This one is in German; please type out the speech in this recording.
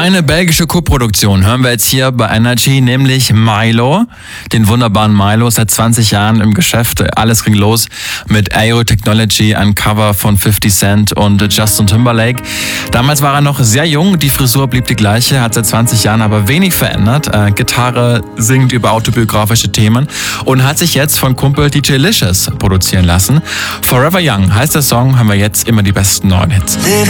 Eine belgische Koproduktion hören wir jetzt hier bei Energy, nämlich Milo, den wunderbaren Milo, seit 20 Jahren im Geschäft. Alles ging los mit Aero Technology, ein Cover von 50 Cent und Justin Timberlake. Damals war er noch sehr jung, die Frisur blieb die gleiche, hat seit 20 Jahren aber wenig verändert. Gitarre, singt über autobiografische Themen und hat sich jetzt von Kumpel DJ Licious produzieren lassen. Forever Young heißt der Song, haben wir jetzt immer die besten neuen Hits.